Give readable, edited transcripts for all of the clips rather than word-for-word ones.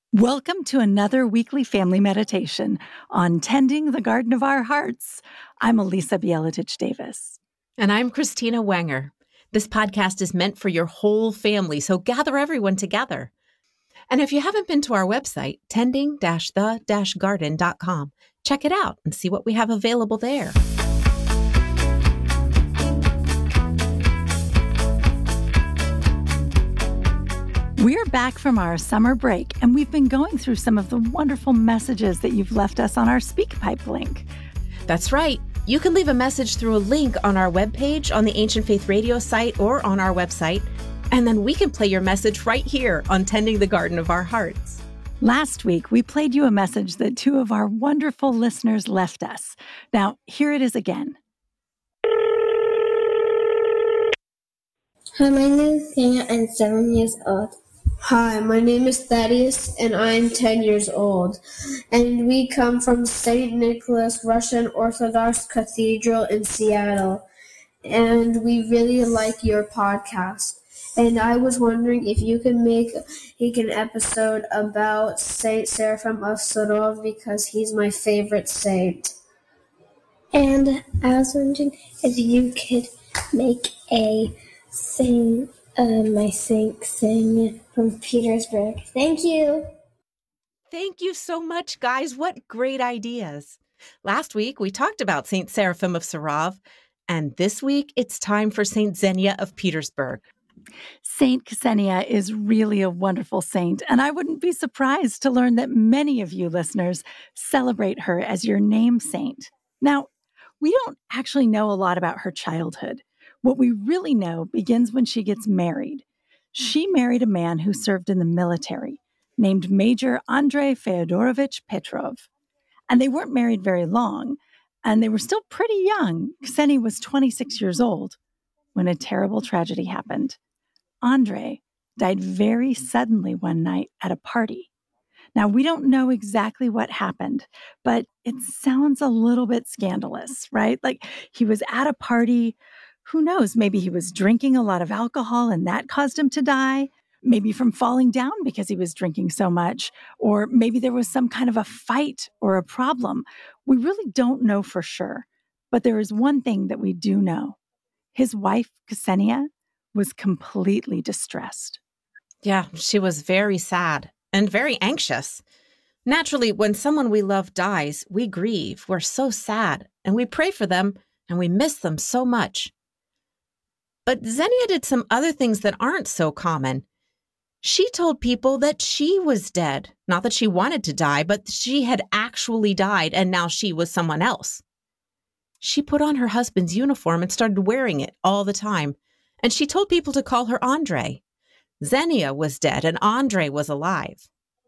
Welcome to another weekly family meditation on tending the garden of our hearts. I'm Elisa Bieletich Davis. And I'm Christina Wenger. This podcast is meant for your whole family, so gather everyone together. And if you haven't been to our website, tending-the-garden.com, check it out and see what we have available there. We're back from our summer break, and we've been going through some of the wonderful messages that you've left us on our SpeakPipe link. That's right. You can leave a message through a link on our webpage, on the Ancient Faith Radio site, or on our website, and then we can play your message right here on Tending the Garden of Our Hearts. Last week, we played you a message that two of our wonderful listeners left us. Now, here it is again. Hi, my name is Tanya. I'm 7 years old. Hi, my name is Thaddeus, and I'm 10 years old, and we come from St. Nicholas Russian Orthodox Cathedral in Seattle, and we really like your podcast. And I was wondering if you could make an episode about Saint Seraphim of Sarov, because he's my favorite saint. And I was wondering if you could make a my saint sing from Petersburg. Thank you. Thank you so much, guys. What great ideas. Last week, we talked about St. Seraphim of Sarov, and this week, it's time for St. Xenia of Petersburg. Saint Ksenia is really a wonderful saint, and I wouldn't be surprised to learn that many of you listeners celebrate her as your name saint. Now, we don't actually know a lot about her childhood. What we really know begins when she gets married. She married a man who served in the military, named Major Andrei Feodorovich Petrov. And they weren't married very long, and they were still pretty young. Ksenia was 26 years old when a terrible tragedy happened. Andrei died very suddenly one night at a party. Now, we don't know exactly what happened, but it sounds a little bit scandalous, right? Like he was at a party. Who knows? Maybe he was drinking a lot of alcohol and that caused him to die. Maybe from falling down because he was drinking so much. Or maybe there was some kind of a fight or a problem. We really don't know for sure. But there is one thing that we do know. His wife, Ksenia, was completely distressed. Yeah, she was very sad and very anxious. Naturally, when someone we love dies, we grieve. We're so sad, and we pray for them, and we miss them so much. But Xenia did some other things that aren't so common. She told people that she was dead. Not that she wanted to die, but she had actually died, and now she was someone else. She put on her husband's uniform and started wearing it all the time. And she told people to call her Andrei. Xenia was dead and Andrei was alive.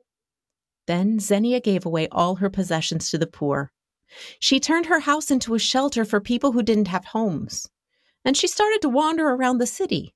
Then Xenia gave away all her possessions to the poor. She turned her house into a shelter for people who didn't have homes. And she started to wander around the city.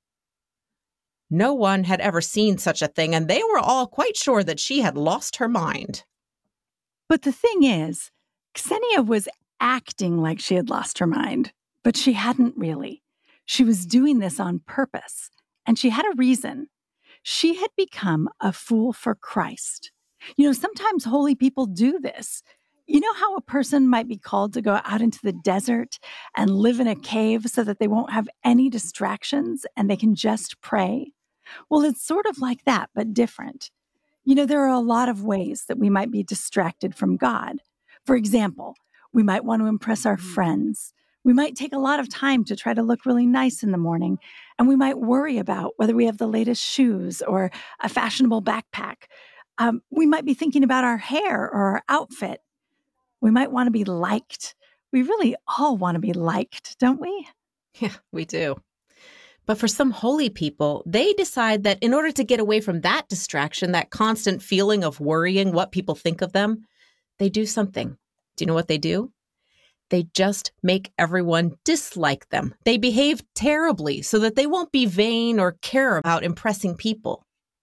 No one had ever seen such a thing, and they were all quite sure that she had lost her mind. But the thing is, Ksenia was acting like she had lost her mind, but she hadn't really. She was doing this on purpose, and she had a reason. She had become a fool for Christ. Sometimes holy people do this. You know how a person might be called to go out into the desert and live in a cave so that they won't have any distractions and they can just pray? Well, it's sort of like that, but different. There are a lot of ways that we might be distracted from God. For example, we might want to impress our friends. We might take a lot of time to try to look really nice in the morning, and we might worry about whether we have the latest shoes or a fashionable backpack. We might be thinking about our hair or our outfit. We might want to be liked. We really all want to be liked, don't we? Yeah, we do. But for some holy people, they decide that in order to get away from that distraction, that constant feeling of worrying what people think of them, they do something. Do you know what they do? They just make everyone dislike them. They behave terribly so that they won't be vain or care about impressing people.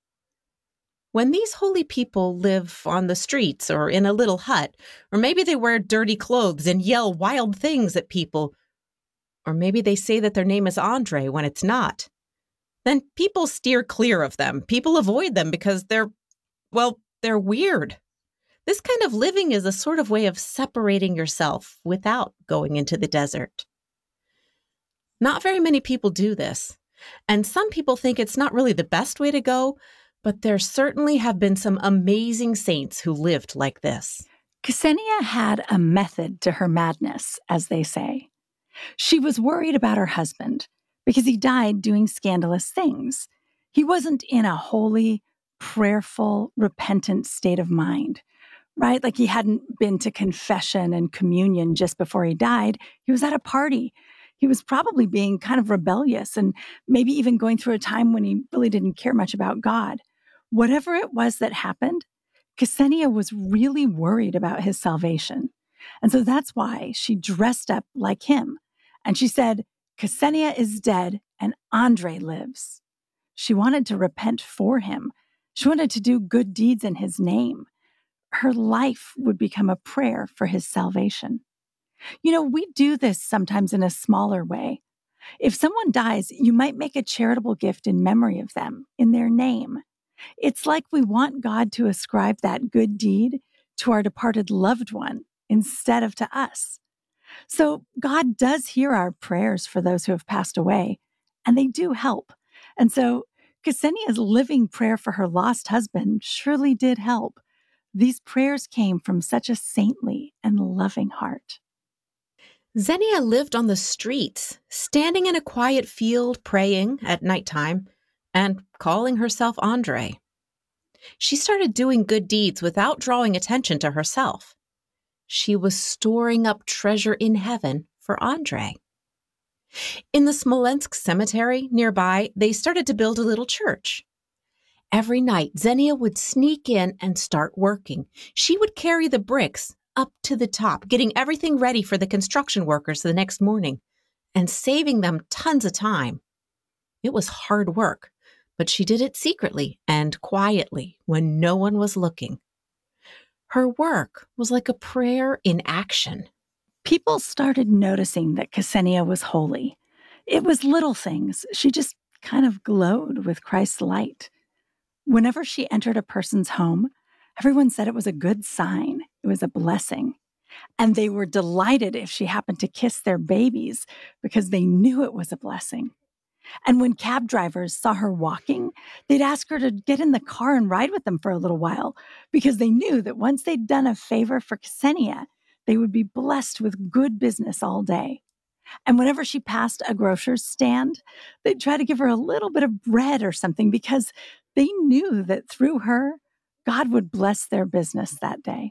When these holy people live on the streets or in a little hut, or maybe they wear dirty clothes and yell wild things at people, or maybe they say that their name is Andrei when it's not, then people steer clear of them. People avoid them because they're they're weird. This kind of living is a sort of way of separating yourself without going into the desert. Not very many people do this, and some people think it's not really the best way to go, but there certainly have been some amazing saints who lived like this. Ksenia had a method to her madness, as they say. She was worried about her husband because he died doing scandalous things. He wasn't in a holy, prayerful, repentant state of mind, right? Like he hadn't been to confession and communion just before he died. He was at a party. He was probably being kind of rebellious and maybe even going through a time when he really didn't care much about God. Whatever it was that happened, Ksenia was really worried about his salvation. And so that's why she dressed up like him. And she said, Ksenia is dead and Andre lives. She wanted to repent for him. She wanted to do good deeds in his name. Her life would become a prayer for his salvation. You know, we do this sometimes in a smaller way. If someone dies, you might make a charitable gift in memory of them, in their name. It's like we want God to ascribe that good deed to our departed loved one instead of to us. So God does hear our prayers for those who have passed away, and they do help. And so Ksenia's living prayer for her lost husband surely did help. These prayers came from such a saintly and loving heart. Xenia lived on the streets, standing in a quiet field praying at nighttime and calling herself Andre. She started doing good deeds without drawing attention to herself. She was storing up treasure in heaven for Andre. In the Smolensk cemetery nearby, they started to build a little church. Every night, Xenia would sneak in and start working. She would carry the bricks up to the top, getting everything ready for the construction workers the next morning and saving them tons of time. It was hard work, but she did it secretly and quietly when no one was looking. Her work was like a prayer in action. People started noticing that Ksenia was holy. It was little things. She just kind of glowed with Christ's light. Whenever she entered a person's home, everyone said it was a good sign. It was a blessing. And they were delighted if she happened to kiss their babies because they knew it was a blessing. And when cab drivers saw her walking, they'd ask her to get in the car and ride with them for a little while because they knew that once they'd done a favor for Ksenia, they would be blessed with good business all day. And whenever she passed a grocer's stand, they'd try to give her a little bit of bread or something because they knew that through her, God would bless their business that day.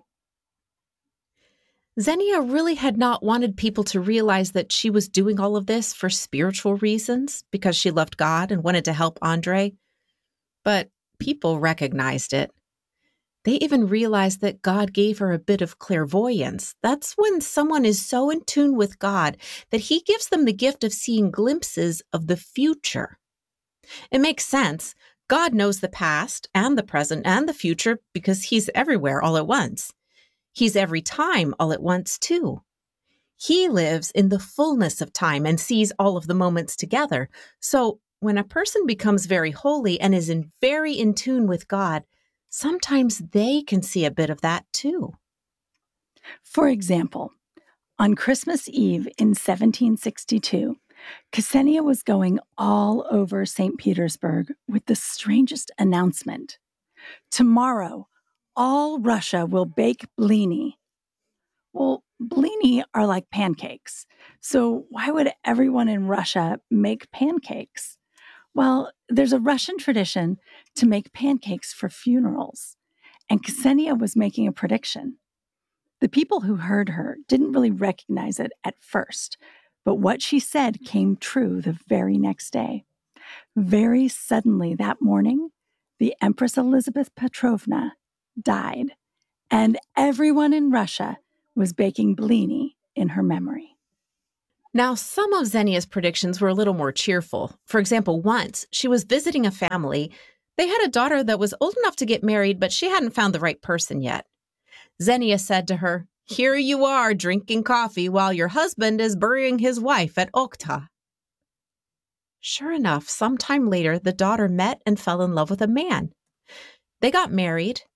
Xenia really had not wanted people to realize that she was doing all of this for spiritual reasons because she loved God and wanted to help Andre. But people recognized it. They even realized that God gave her a bit of clairvoyance. That's when someone is so in tune with God that he gives them the gift of seeing glimpses of the future. It makes sense. God knows the past and the present and the future because he's everywhere all at once. He's every time all at once, too. He lives in the fullness of time and sees all of the moments together. So when a person becomes very holy and is very in tune with God, sometimes they can see a bit of that, too. For example, on Christmas Eve in 1762, Ksenia was going all over St. Petersburg with the strangest announcement. Tomorrow, all Russia will bake blini. Well, blini are like pancakes. So why would everyone in Russia make pancakes? Well, there's a Russian tradition to make pancakes for funerals. And Ksenia was making a prediction. The people who heard her didn't really recognize it at first, but what she said came true the very next day. Very suddenly that morning, the Empress Elizabeth Petrovna died, and everyone in Russia was baking blini in her memory. Now, some of Xenia's predictions were a little more cheerful. For example, once she was visiting a family. They had a daughter that was old enough to get married, but she hadn't found the right person yet. Xenia said to her, "Here you are drinking coffee while your husband is burying his wife at Okhta." Sure enough, sometime later, the daughter met and fell in love with a man. They got married,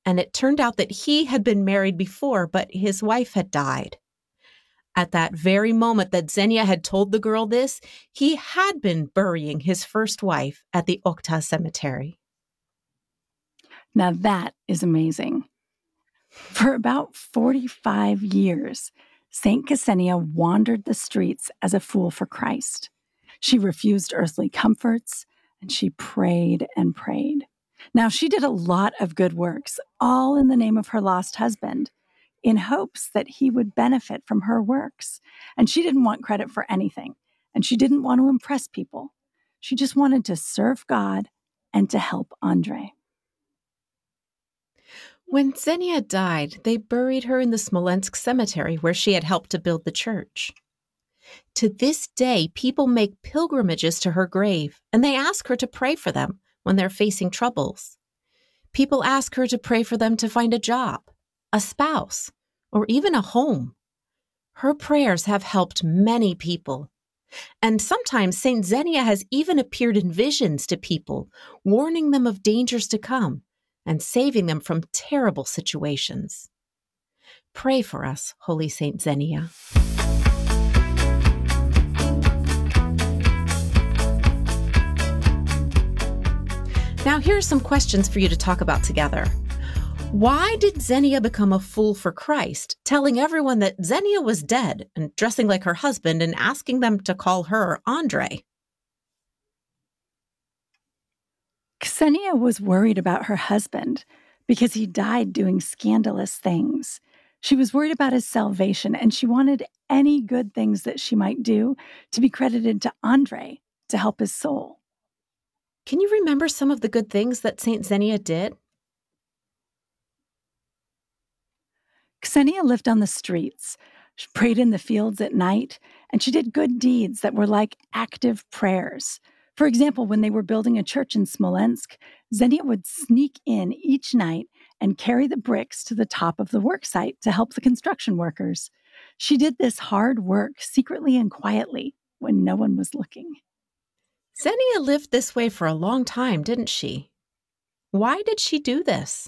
and it turned out that he had been married before, but his wife had died. At that very moment that Xenia had told the girl this, he had been burying his first wife at the Okhta cemetery. Now that is amazing. For about 45 years, St. Ksenia wandered the streets as a fool for Christ. She refused earthly comforts, and she prayed and prayed. Now, she did a lot of good works, all in the name of her lost husband, in hopes that he would benefit from her works. And she didn't want credit for anything, and she didn't want to impress people. She just wanted to serve God and to help Andre. When Xenia died, they buried her in the Smolensk cemetery where she had helped to build the church. To this day, people make pilgrimages to her grave, and they ask her to pray for them when they're facing troubles. People ask her to pray for them to find a job, a spouse, or even a home. Her prayers have helped many people. And sometimes St. Xenia has even appeared in visions to people, warning them of dangers to come and saving them from terrible situations. Pray for us, Holy St. Xenia. Now, here are some questions for you to talk about together. Why did Xenia become a fool for Christ, telling everyone that Xenia was dead and dressing like her husband and asking them to call her Andre? Ksenia was worried about her husband because he died doing scandalous things. She was worried about his salvation, and she wanted any good things that she might do to be credited to Andre to help his soul. Can you remember some of the good things that St. Xenia did? Ksenia lived on the streets. She prayed in the fields at night, and she did good deeds that were like active prayers. For example, when they were building a church in Smolensk, Xenia would sneak in each night and carry the bricks to the top of the worksite to help the construction workers. She did this hard work secretly and quietly when no one was looking. Xenia lived this way for a long time, didn't she? Why did she do this?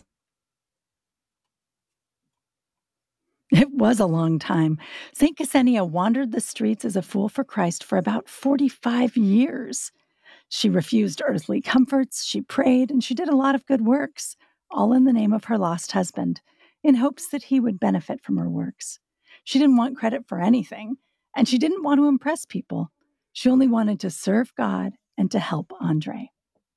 It was a long time. St. Ksenia wandered the streets as a fool for Christ for about 45 years. She refused earthly comforts, she prayed, and she did a lot of good works, all in the name of her lost husband, in hopes that he would benefit from her works. She didn't want credit for anything, and she didn't want to impress people. She only wanted to serve God and to help Andre.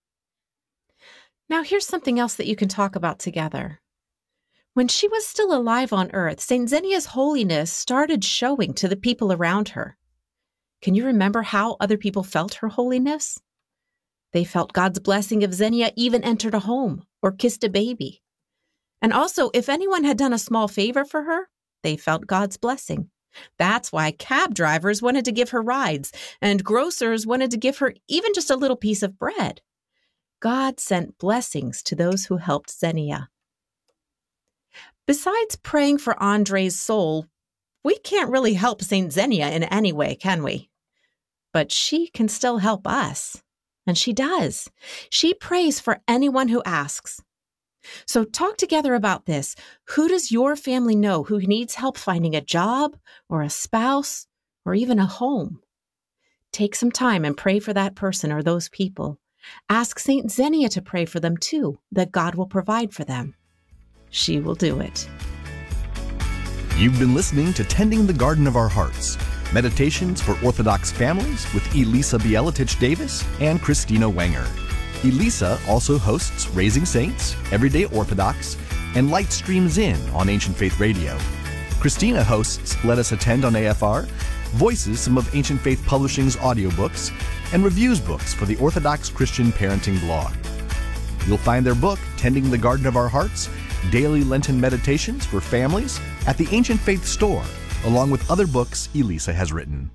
Now, here's something else that you can talk about together. When she was still alive on earth, St. Xenia's holiness started showing to the people around her. Can you remember how other people felt her holiness? They felt God's blessing if Xenia even entered a home or kissed a baby. And also, if anyone had done a small favor for her, they felt God's blessing. That's why cab drivers wanted to give her rides, and grocers wanted to give her even just a little piece of bread. God sent blessings to those who helped Xenia. Besides praying for Andre's soul, we can't really help St. Xenia in any way, can we? But she can still help us. And she does. She prays for anyone who asks. So talk together about this. Who does your family know who needs help finding a job or a spouse or even a home? Take some time and pray for that person or those people. Ask St. Xenia to pray for them too, that God will provide for them. She will do it. You've been listening to Tending the Garden of Our Hearts, Meditations for Orthodox Families with Elisa Bielatich-Davis and Christina Wenger. Elisa also hosts Raising Saints, Everyday Orthodox, and Light Streams In on Ancient Faith Radio. Christina hosts Let Us Attend on AFR, voices some of Ancient Faith Publishing's audiobooks, and reviews books for the Orthodox Christian Parenting blog. You'll find their book, Tending the Garden of Our Hearts, Daily Lenten Meditations for Families, at the Ancient Faith store, along with other books Elisa has written.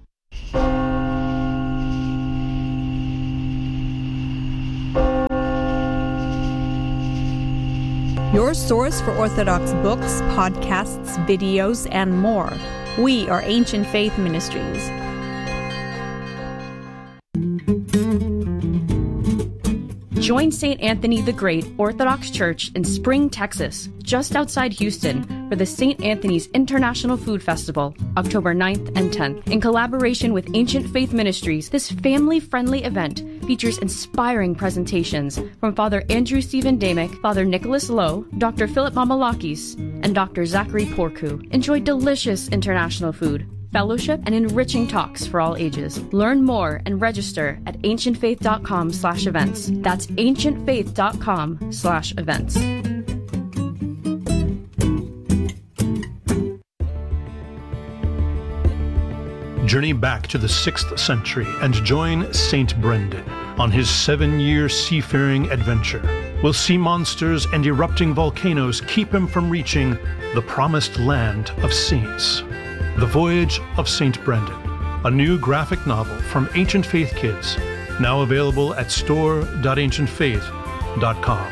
Your source for Orthodox books, podcasts, videos, and more. We are Ancient Faith Ministries. Join St. Anthony the Great Orthodox Church in Spring, Texas, just outside Houston, for the St. Anthony's International Food Festival, October 9th and 10th. In collaboration with Ancient Faith Ministries, this family-friendly event features inspiring presentations from Father Andrew Stephen Damick, Father Nicholas Lowe, Dr. Philip Mamalakis, and Dr. Zachary Porku. Enjoy delicious international food, fellowship, and enriching talks for all ages. Learn more and register at ancientfaith.com/events. That's ancientfaith.com/events. Journey back to the 6th century and join Saint Brendan on his 7-year seafaring adventure. Will sea monsters and erupting volcanoes keep him from reaching the promised land of saints? The Voyage of Saint Brendan, a new graphic novel from Ancient Faith Kids, now available at store.ancientfaith.com.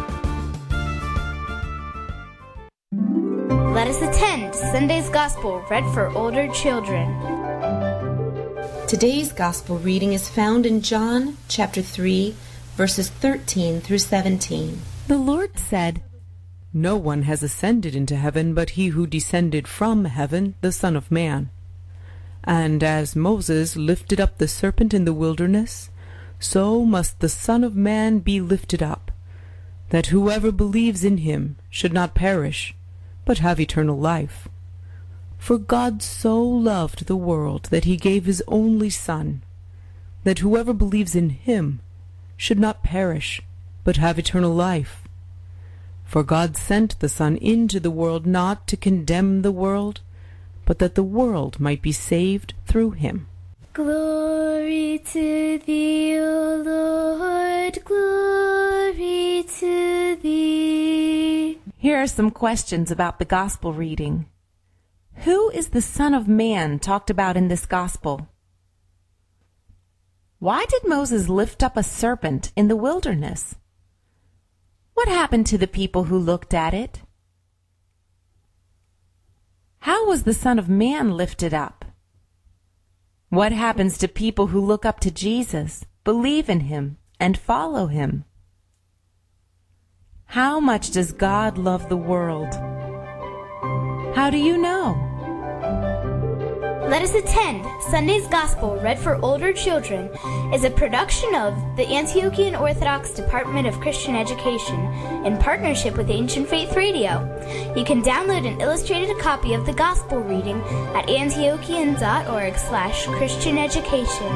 Let us attend Sunday's Gospel read for older children. Today's Gospel reading is found in John chapter 3, verses 13 through 17. The Lord said, "No one has ascended into heaven but he who descended from heaven, the Son of Man. And as Moses lifted up the serpent in the wilderness, so must the Son of Man be lifted up, that whoever believes in him should not perish, but have eternal life. For God so loved the world that he gave his only Son, that whoever believes in him should not perish, but have eternal life. For God sent the Son into the world not to condemn the world, but that the world might be saved through him." Glory to thee, O Lord, glory to thee. Here are some questions about the Gospel reading. Who is the Son of Man talked about in this Gospel? Why did Moses lift up a serpent in the wilderness? What happened to the people who looked at it? How was the Son of Man lifted up? What happens to people who look up to Jesus, believe in him, and follow him? How much does God love the world? How do you know? Let us attend Sunday's Gospel read for older children is a production of the Antiochian Orthodox Department of Christian Education in partnership with Ancient Faith Radio. You can download an illustrated copy of the Gospel reading at antiochian.org/Christian education.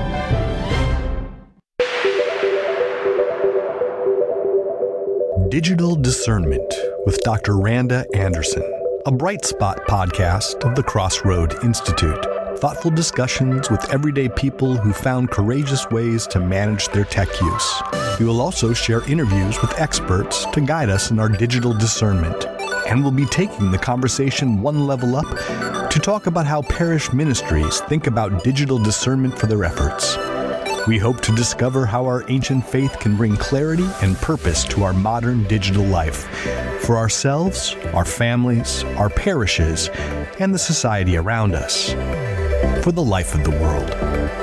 Digital Discernment with Dr. Randa Anderson, a Bright Spot podcast of the Crossroad Institute. Thoughtful discussions with everyday people who found courageous ways to manage their tech use. We will also share interviews with experts to guide us in our digital discernment. And we'll be taking the conversation one level up to talk about how parish ministries think about digital discernment for their efforts. We hope to discover how our ancient faith can bring clarity and purpose to our modern digital life, for ourselves, our families, our parishes, and the society around us, for the life of the world.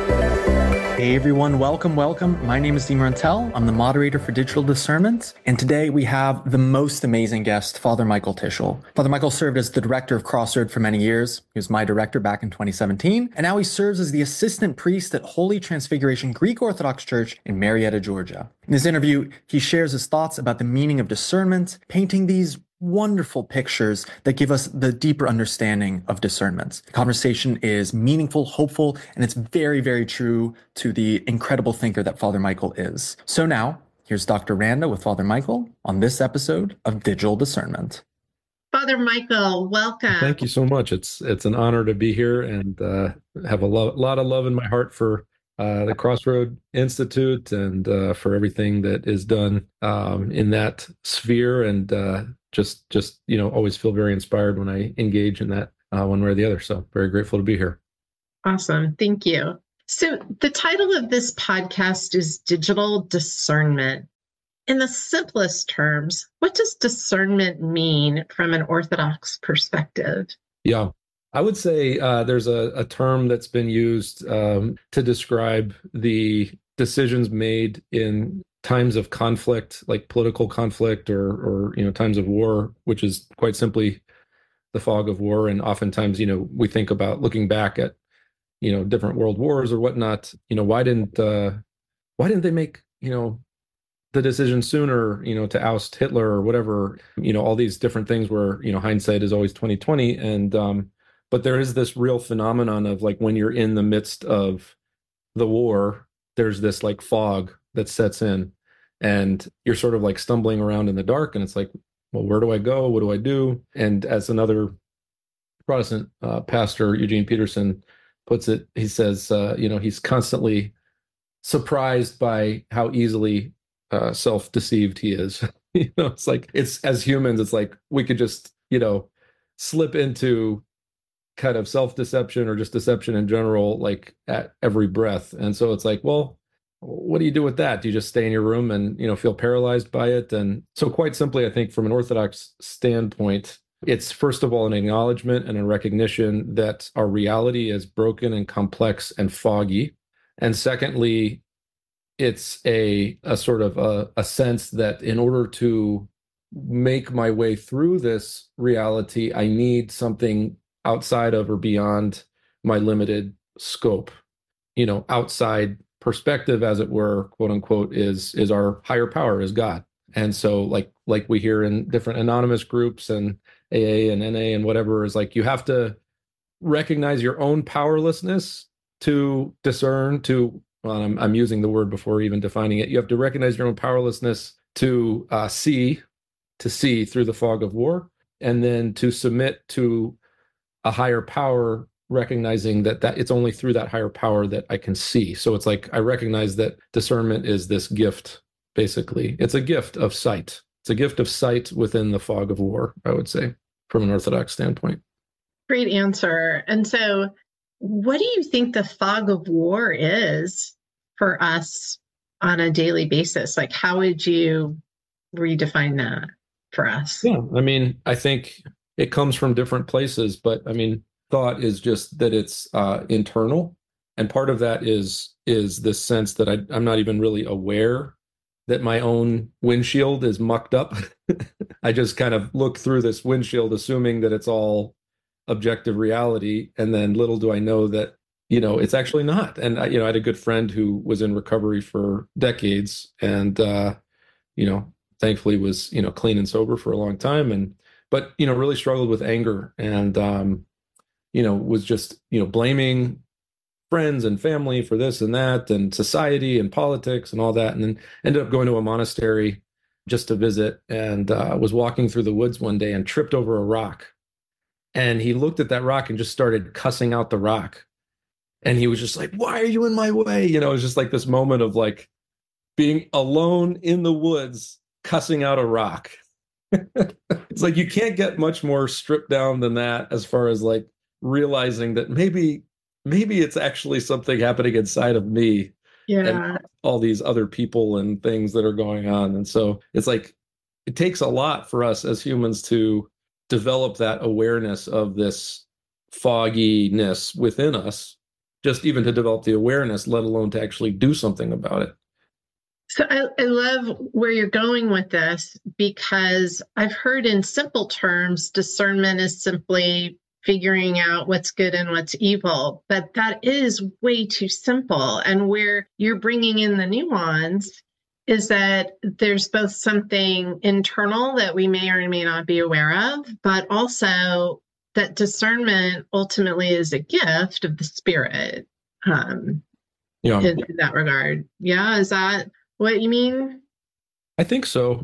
Hey everyone, welcome. My name is Dean Runtel. I'm the moderator for Digital Discernment, and today we have the most amazing guest, Father Michael Tischel. Father Michael served as the director of Crossroad for many years. He was my director back in 2017, and now he serves as the assistant priest at Holy Transfiguration Greek Orthodox Church in Marietta, Georgia. In this interview, he shares his thoughts about the meaning of discernment, painting these wonderful pictures that give us the deeper understanding of discernment. The conversation is meaningful, hopeful, and it's very, very true to the incredible thinker that Father Michael is. So now, here's Dr. Randa with Father Michael on this episode of Digital Discernment. Father Michael, welcome. Thank you so much. It's an honor to be here and have a lot of love in my heart for the Crossroad Institute and for everything that is done in that sphere, and just always feel very inspired when I engage in that one way or the other. So very grateful to be here. Awesome. Thank you. So the title of this podcast is Digital Discernment. In the simplest terms, what does discernment mean from an Orthodox perspective? Yeah. I would say there's a term that's been used to describe the decisions made in times of conflict, like political conflict or times of war, which is quite simply the fog of war. And oftentimes, we think about looking back at, different world wars or whatnot. Why didn't they make, the decision sooner, to oust Hitler or whatever, all these different things where, hindsight is always 2020. And, but there is this real phenomenon of like, when you're in the midst of the war, there's this like fog that sets in and you're sort of like stumbling around in the dark. And it's like, well, where do I go? What do I do? And as another Protestant pastor, Eugene Peterson, puts it, he says, he's constantly surprised by how easily self-deceived he is. It's like, it's as humans, it's like we could just, slip into kind of self-deception or just deception in general, like at every breath. And so it's like, well, what do you do with that? Do you just stay in your room and, feel paralyzed by it? And so quite simply, I think from an Orthodox standpoint, it's first of all an acknowledgement and a recognition that our reality is broken and complex and foggy. And secondly, it's a sort of a sense that in order to make my way through this reality, I need something outside of or beyond my limited scope. Outside perspective, as it were, quote unquote, is our higher power, is God. And so like we hear in different anonymous groups and AA and NA and whatever, is like you have to recognize your own powerlessness to discern, I'm using the word before even defining it. You have to recognize your own powerlessness to see through the fog of war, and then to submit to a higher power, recognizing that it's only through that higher power that I can see. So it's like I recognize that discernment is this gift, basically. It's a gift of sight. It's a gift of sight within the fog of war, I would say, from an Orthodox standpoint. Great answer. And so what do you think the fog of war is for us on a daily basis? Like, how would you redefine that for us? Yeah, I think it comes from different places, but thought is just that it's internal. And part of that is this sense that I'm not even really aware that my own windshield is mucked up. I just kind of look through this windshield, assuming that it's all objective reality. And then little do I know that, it's actually not. And I had a good friend who was in recovery for decades and, thankfully was, clean and sober for a long time. But really struggled with anger and, was just, blaming friends and family for this and that and society and politics and all that. And then ended up going to a monastery just to visit and was walking through the woods one day and tripped over a rock. And he looked at that rock and just started cussing out the rock. And he was just like, why are you in my way? It was just like this moment of like being alone in the woods, cussing out a rock. It's like, you can't get much more stripped down than that, as far as like realizing that maybe it's actually something happening inside of me. Yeah. And all these other people and things that are going on. And so it's like, it takes a lot for us as humans to develop that awareness of this fogginess within us, just even to develop the awareness, let alone to actually do something about it. So I love where you're going with this, because I've heard in simple terms, discernment is simply figuring out what's good and what's evil, but that is way too simple. And where you're bringing in the nuance is that there's both something internal that we may or may not be aware of, but also that discernment ultimately is a gift of the Spirit in that regard. Yeah, is that what you mean? I think so.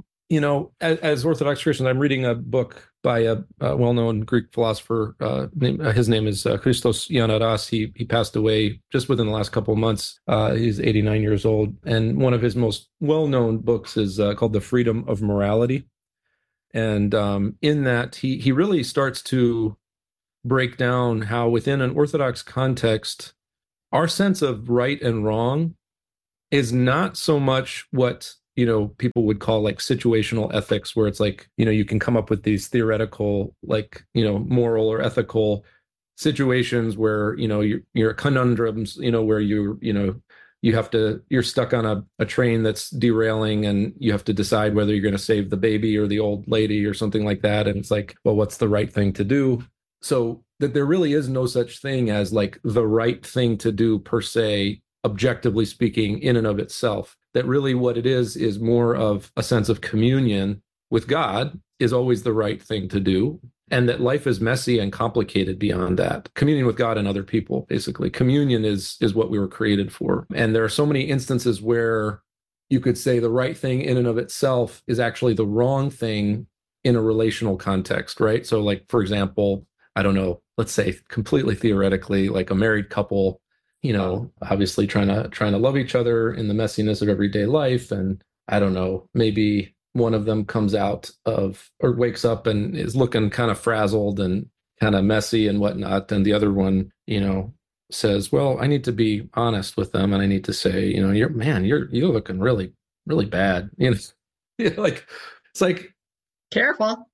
As Orthodox Christians, I'm reading a book by a well-known Greek philosopher. His name is Christos Ioannaras. He passed away just within the last couple of months. He's 89 years old. And one of his most well-known books is called The Freedom of Morality. And in that, he really starts to break down how within an Orthodox context, our sense of right and wrong is not so much what people would call like situational ethics, where it's like, you can come up with these theoretical, like, moral or ethical situations where, you're conundrums, where you're stuck on a train that's derailing, and you have to decide whether you're going to save the baby or the old lady or something like that. And it's like, well, what's the right thing to do? So that there really is no such thing as like the right thing to do per se, objectively speaking, in and of itself. That really what it is more of a sense of communion with God is always the right thing to do. And that life is messy and complicated beyond that. Communion with God and other people, basically. Communion is what we were created for. And there are so many instances where you could say the right thing in and of itself is actually the wrong thing in a relational context, right? So like, for example, I don't know, let's say completely theoretically, like a married couple, obviously trying to love each other in the messiness of everyday life. And I don't know, maybe one of them comes out of or wakes up and is looking kind of frazzled and kind of messy and whatnot. And the other one, says, well, I need to be honest with them. And I need to say, you're looking really, really bad. Like, it's like, careful.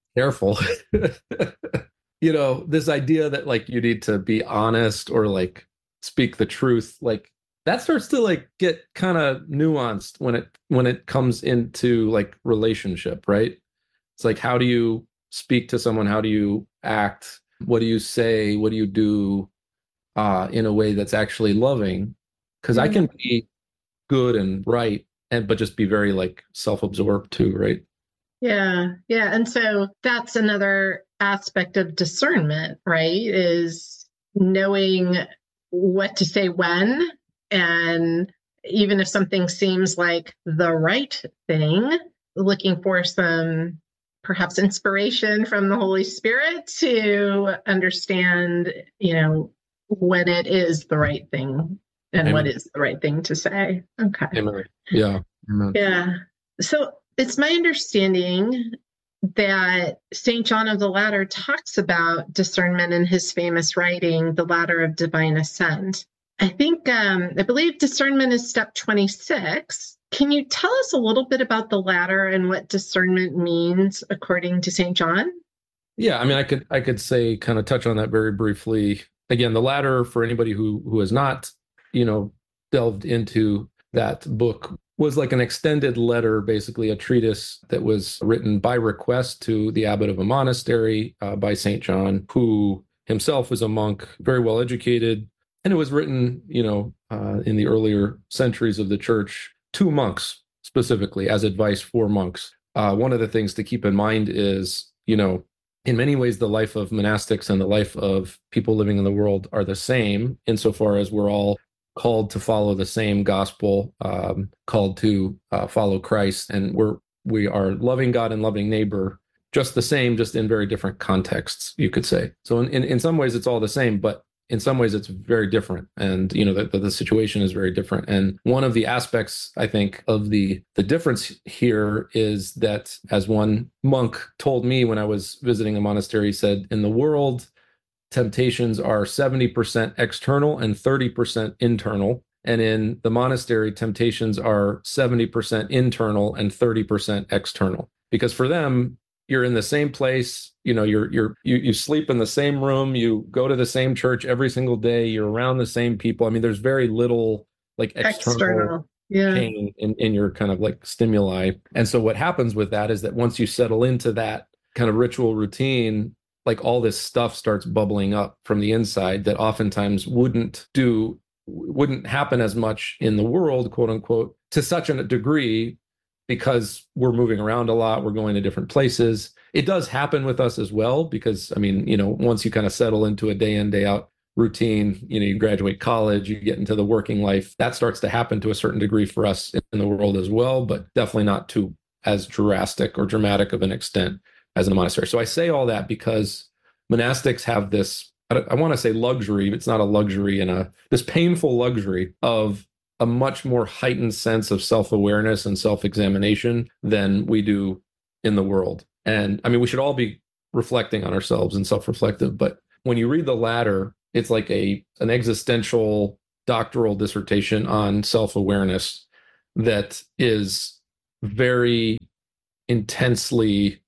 This idea that like you need to be honest or like speak the truth, like that starts to like get kind of nuanced when it comes into like relationship, right? It's like, how do you speak to someone? How do you act? What do you say? What do you do in a way that's actually loving? Because I can be good and right, but just be very like self-absorbed too, right? Yeah. And so that's another aspect of discernment, right? Is knowing what to say when. And even if something seems like the right thing, looking for some perhaps inspiration from the Holy Spirit to understand, when it is the right thing and Amen. What is the right thing to say. Okay. Amen. Yeah. Amen. Yeah. So it's my understanding that St. John of the Ladder talks about discernment in his famous writing, The Ladder of Divine Ascent. I believe discernment is step 26. Can you tell us a little bit about the ladder and what discernment means according to St. John? Yeah, I mean, I could say, kind of touch on that very briefly. Again, the ladder, for anybody who has not, delved into that book, was like an extended letter, basically a treatise that was written by request to the abbot of a monastery by St. John, who himself was a monk, very well educated. And it was written, in the earlier centuries of the church to monks specifically as advice for monks. One of the things to keep in mind is, in many ways, the life of monastics and the life of people living in the world are the same insofar as we're all called to follow the same gospel, called to follow Christ. And we are loving God and loving neighbor just the same, just in very different contexts, you could say. So in some ways, it's all the same, but in some ways it's very different. And, the situation is very different. And one of the aspects, I think, of the difference here is that, as one monk told me when I was visiting a monastery, he said, in the world, temptations are 70% external and 30% internal. And in the monastery, temptations are 70% internal and 30% external. Because for them, you're in the same place, you sleep in the same room, you go to the same church every single day, you're around the same people. I mean, there's very little like external pain in your kind of like stimuli. And so what happens with that is that once you settle into that kind of ritual routine, like all this stuff starts bubbling up from the inside that oftentimes wouldn't happen as much in the world, quote unquote, to such a degree, because we're moving around a lot, we're going to different places. It does happen with us as well, because, I mean, once you kind of settle into a day in, day out routine, you graduate college, you get into the working life, that starts to happen to a certain degree for us in the world as well, but definitely not to as drastic or dramatic of an extent as in a monastery. So I say all that because monastics have this, I want to say luxury, but it's not a luxury, this painful luxury of a much more heightened sense of self-awareness and self-examination than we do in the world. And I mean, we should all be reflecting on ourselves and self-reflective, but when you read the ladder, it's like an existential doctoral dissertation on self-awareness that is very intensely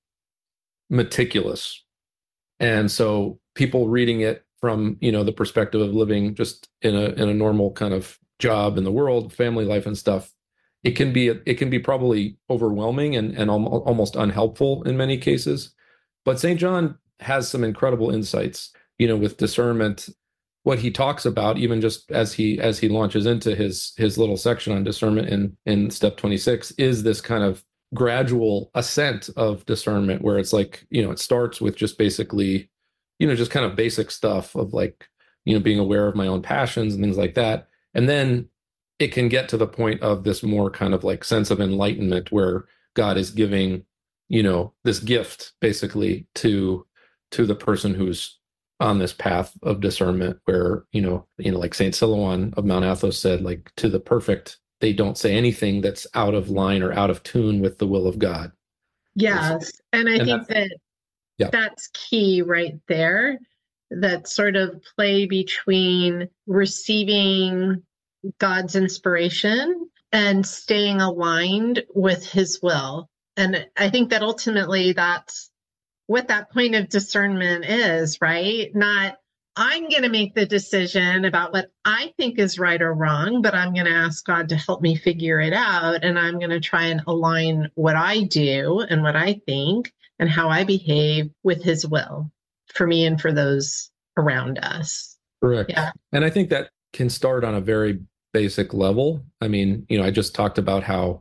meticulous. And so people reading it from, the perspective of living just in a normal kind of job in the world, family life and stuff, it can be probably overwhelming and almost unhelpful in many cases. But St. John has some incredible insights, with discernment. What he talks about, even just as he launches into his little section on discernment in step 26, is this kind of gradual ascent of discernment, where it's like, it starts with just basically, just kind of basic stuff of like, being aware of my own passions and things like that. And then it can get to the point of this more kind of like sense of enlightenment, where God is giving, this gift basically to the person who's on this path of discernment, where, like Saint Silouan of Mount Athos said, like, to the perfect, they don't say anything that's out of line or out of tune with the will of God. Yes. And I think that's key right there. That sort of play between receiving God's inspiration and staying aligned with his will. And I think that ultimately that's what that point of discernment is, right? Not, I'm going to make the decision about what I think is right or wrong, but I'm going to ask God to help me figure it out. And I'm going to try and align what I do and what I think and how I behave with his will for me and for those around us. Correct. Yeah. And I think that can start on a very basic level. I mean, I just talked about how,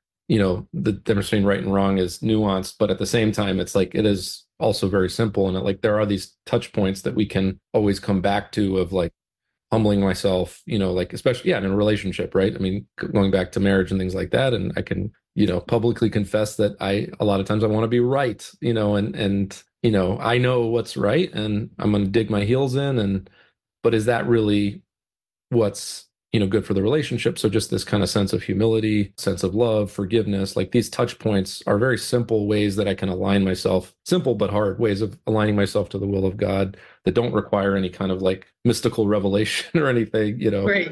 the difference between right and wrong is nuanced, but at the same time, it's like, it is also very simple. And like, there are these touch points that we can always come back to, of like humbling myself, like, especially, in a relationship, right? I mean, going back to marriage and things like that. And I can, publicly confess that a lot of times I want to be right, and I know what's right, and I'm going to dig my heels in. But is that really what's, good for the relationship? So just this kind of sense of humility, sense of love, forgiveness, like these touch points are very simple ways that I can align myself, simple but hard ways of aligning myself to the will of God, that don't require any kind of like mystical revelation or anything, Right.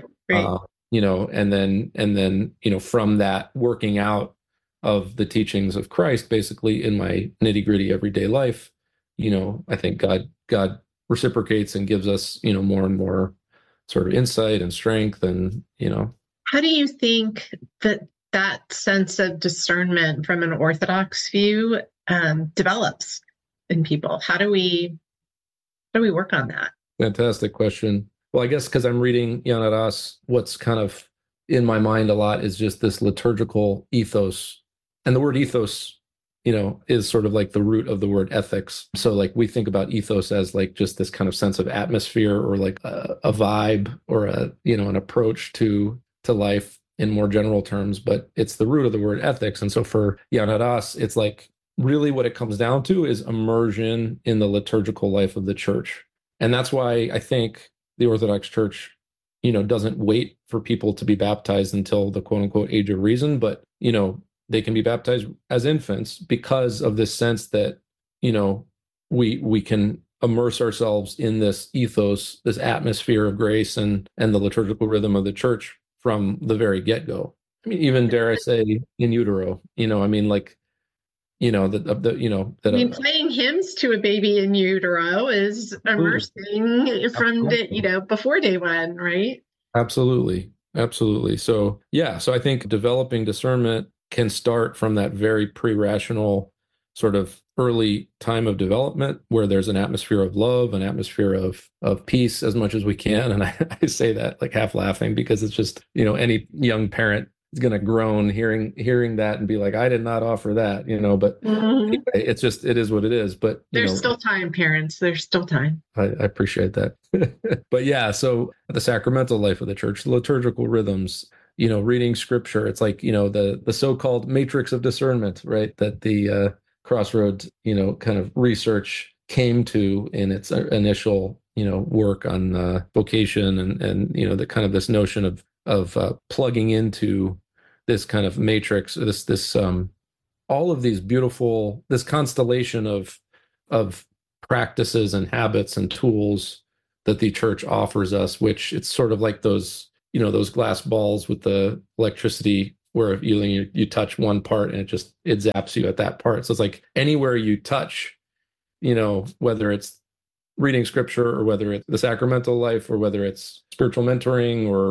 And then, from that working out of the teachings of Christ, basically in my nitty-gritty everyday life, I think God reciprocates and gives us, more and more sort of insight and strength. And, How do you think that sense of discernment from an Orthodox view develops in people? How do we work on that? Fantastic question. Well, I guess because I'm reading Jan Arras, what's kind of in my mind a lot is just this liturgical ethos. And the word ethos, is sort of like the root of the word ethics. So like we think about ethos as like just this kind of sense of atmosphere, or like a vibe, or an approach to life in more general terms, but it's the root of the word ethics. And so for Jan Arras, it's like really what it comes down to is immersion in the liturgical life of the church. And that's why I think the Orthodox Church, doesn't wait for people to be baptized until the quote unquote age of reason, but, they can be baptized as infants, because of this sense that, we can immerse ourselves in this ethos, this atmosphere of grace and the liturgical rhythm of the church from the very get-go. I mean, even dare I say in utero, playing hymns to a baby in utero is immersing from before day one, right? Absolutely. So I think developing discernment can start from that very pre-rational sort of early time of development, where there's an atmosphere of love, an atmosphere of peace as much as we can. And I say that like half laughing, because it's just, any young parent is going to groan hearing that and be like, I did not offer that, but anyway, it is what it is. But there's still time, parents. There's still time. I appreciate that. But so the sacramental life of the church, the liturgical rhythms, reading scripture, it's like, the so-called matrix of discernment, right? That the Crossroads, kind of research came to in its initial, work on vocation and the kind of this notion of plugging into this kind of matrix, this all of these beautiful, this constellation of practices and habits and tools that the church offers us, which it's sort of like those glass balls with the electricity, where if you touch one part and it zaps you at that part. So it's like anywhere you touch, whether it's reading scripture, or whether it's the sacramental life, or whether it's spiritual mentoring, or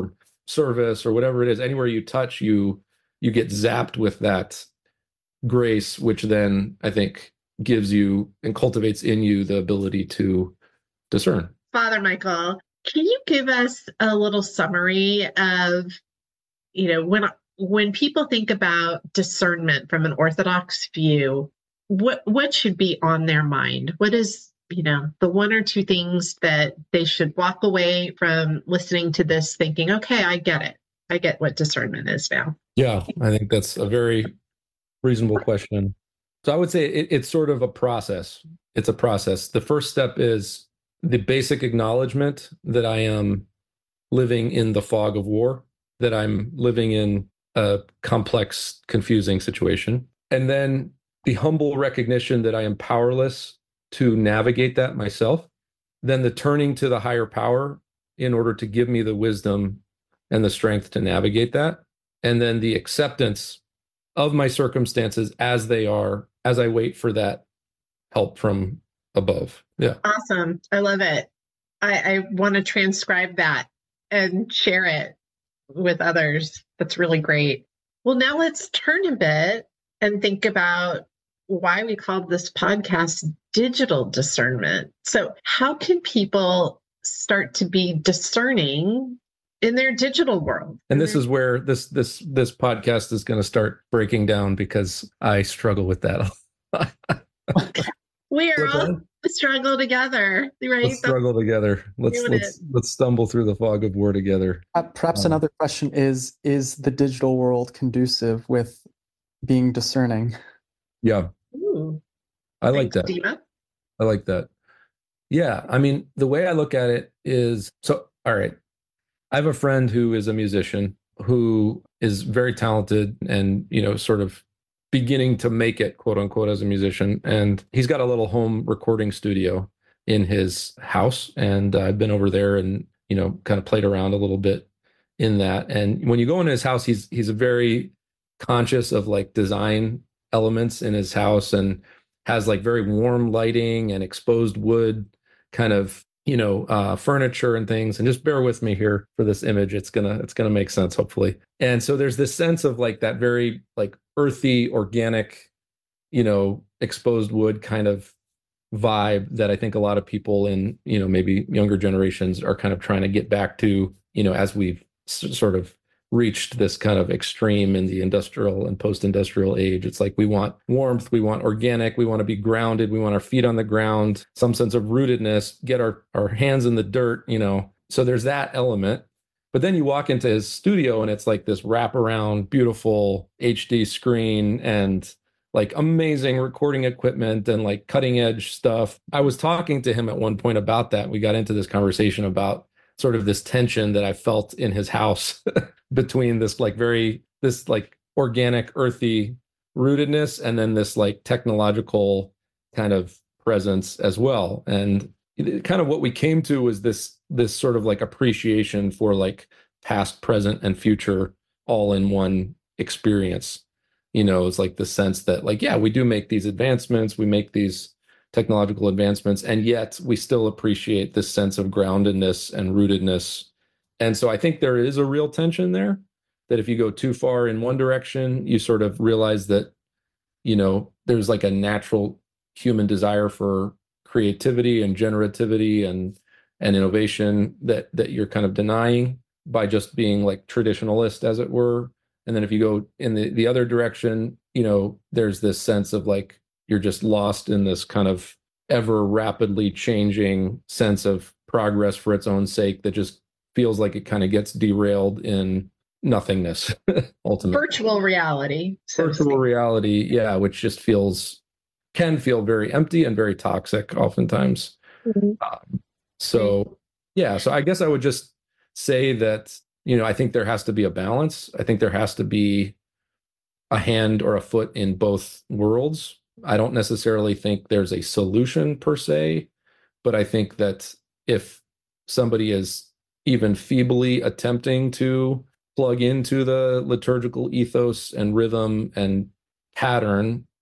service or whatever it is, anywhere you touch, you get zapped with that grace, which then I think gives you and cultivates in you the ability to discern. Father Michael, can you give us a little summary of, when people think about discernment from an Orthodox view, what should be on their mind? What is, the one or two things that they should walk away from listening to this thinking, okay, I get it. I get what discernment is now. Yeah, I think that's a very reasonable question. So I would say it's sort of a process. It's a process. The first step is the basic acknowledgement that I am living in the fog of war, that I'm living in a complex, confusing situation. And then the humble recognition that I am powerless to navigate that myself. Then the turning to the higher power in order to give me the wisdom and the strength to navigate that. And then the acceptance of my circumstances as they are, as I wait for that help from above. Yeah. Awesome. I love it. I want to transcribe that and share it with others. That's really great. Well, now let's turn a bit and think about why we called this podcast Digital Discernment. So how can people start to be discerning in their digital world? And this is where this podcast is going to start breaking down, because I struggle with that. We are all struggle together, right? Let's struggle together. Let's stumble through the fog of war together. Perhaps another question is the digital world conducive with being discerning? Yeah. Ooh. I like that. Dima. I like that. Yeah. I mean, the way I look at it is, so, all right. I have a friend who is a musician who is very talented and, sort of beginning to make it, quote unquote, as a musician. And he's got a little home recording studio in his house. And I've been over there and, kind of played around a little bit in that. And when you go into his house, he's a very conscious of like design elements in his house, and has like very warm lighting and exposed wood kind of, furniture and things. And just bear with me here for this image. It's gonna make sense, hopefully. And so there's this sense of like that very like earthy, organic, exposed wood kind of vibe that I think a lot of people in, maybe younger generations are kind of trying to get back to, as we've sort of reached this kind of extreme in the industrial and post-industrial age. It's like we want warmth, we want organic, we want to be grounded, we want our feet on the ground, some sense of rootedness, get our hands in the dirt, So there's that element. But then you walk into his studio and it's like this wraparound, beautiful HD screen and like amazing recording equipment and like cutting edge stuff. I was talking to him at one point about that. We got into this conversation about sort of this tension that I felt in his house between this like organic, earthy rootedness and then this like technological kind of presence as well. And kind of what we came to was this sort of like appreciation for like past, present, and future all in one experience. It's like the sense that like, yeah, we do make these advancements, we make these technological advancements, and yet we still appreciate this sense of groundedness and rootedness. And so I think there is a real tension there, that if you go too far in one direction, you sort of realize that, there's like a natural human desire for creativity and generativity and innovation that you're kind of denying by just being like traditionalist, as it were. And then if you go in the other direction, there's this sense of like, you're just lost in this kind of ever rapidly changing sense of progress for its own sake that just feels like it kind of gets derailed in nothingness, ultimately. Virtual reality. Virtual reality, yeah, which just can feel very empty and very toxic oftentimes. Mm-hmm. So I guess I would just say that, I think there has to be a balance. I think there has to be a hand or a foot in both worlds. I don't necessarily think there's a solution per se, but I think that if somebody is even feebly attempting to plug into the liturgical ethos and rhythm and pattern